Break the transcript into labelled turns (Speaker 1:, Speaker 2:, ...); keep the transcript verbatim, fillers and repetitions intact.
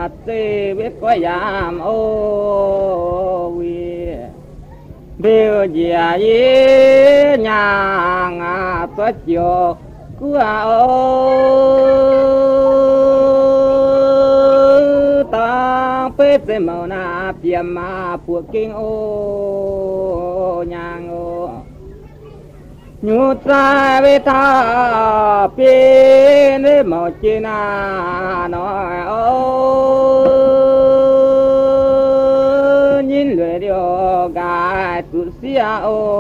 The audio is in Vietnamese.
Speaker 1: tê biết có giảm ô vi biểu dìa dĩ nhà ngà tuất chiều của ô ta phê phê màu na piềm mà buộc kinh ô nhang ô nhu ta về ta piên để màu chi na nói ô nhìn lưỡi điều gai tu sia ô